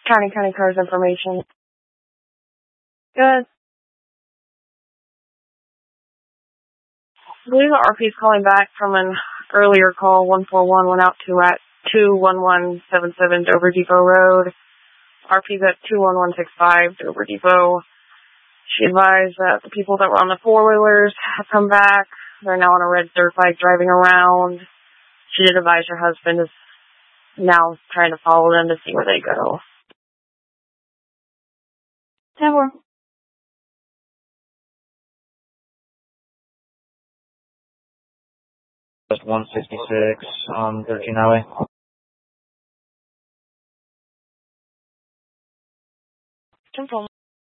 County Cars information. Good. I believe the RP is calling back from an earlier call. 141 went out to at 21177 Dover Depot Road. RP's at 21165 Dover Depot. She advised that the people that were on the four-wheelers have come back. They're now on a red dirt bike driving around. She did advise her husband is now trying to follow them to see where they go. 10-4. Just 166 on 13 Highway. 10-4.